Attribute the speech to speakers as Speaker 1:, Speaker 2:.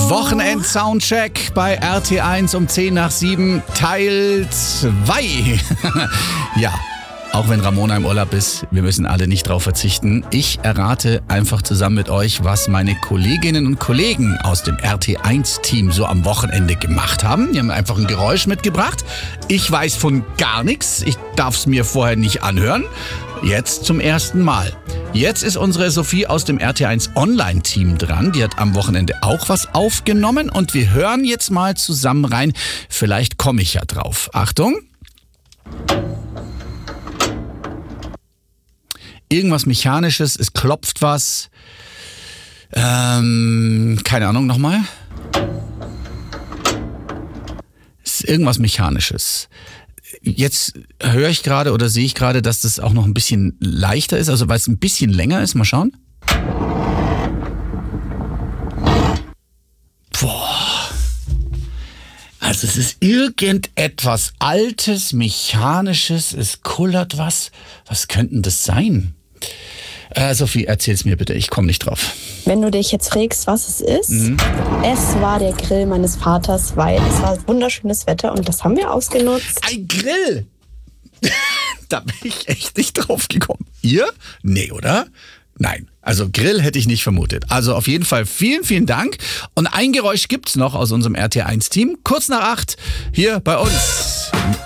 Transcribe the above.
Speaker 1: Wochenend-Soundcheck bei RT1 um 10 nach 7, Teil 2. Ja, auch wenn Ramona im Urlaub ist, wir müssen alle nicht drauf verzichten. Ich errate einfach zusammen mit euch, was meine Kolleginnen und Kollegen aus dem RT1-Team so am Wochenende gemacht haben. Die haben einfach ein Geräusch mitgebracht. Ich weiß von gar nichts. Ich darf es mir vorher nicht anhören. Jetzt zum ersten Mal. Jetzt ist unsere Sophie aus dem RT1 Online-Team dran. Die hat am Wochenende auch was aufgenommen und wir hören jetzt mal zusammen rein. Vielleicht komme ich ja drauf. Achtung. Irgendwas Mechanisches, es klopft was. Keine Ahnung, nochmal. Es ist irgendwas Mechanisches. Jetzt höre ich gerade oder sehe ich gerade, dass das auch noch ein bisschen leichter ist, also weil es ein bisschen länger ist. Mal schauen. Boah. Also es ist irgendetwas Altes, Mechanisches, es kullert was. Was könnte denn das sein? Sophie, erzähl's mir bitte, ich komme nicht drauf.
Speaker 2: Wenn du dich jetzt fragst, was es ist, es war der Grill meines Vaters, weil es war wunderschönes Wetter und das haben wir ausgenutzt.
Speaker 1: Ein Grill? Da bin ich echt nicht drauf gekommen. Ihr? Nee, oder? Nein, also Grill hätte ich nicht vermutet. Also auf jeden Fall vielen, vielen Dank. Und ein Geräusch gibt's noch aus unserem RT1-Team. Kurz nach 8 hier bei uns.